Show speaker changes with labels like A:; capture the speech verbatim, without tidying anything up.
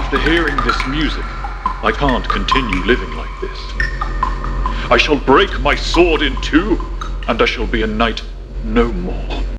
A: After hearing this music, I can't continue living like this. I shall break my sword in two, and I shall be a knight no more.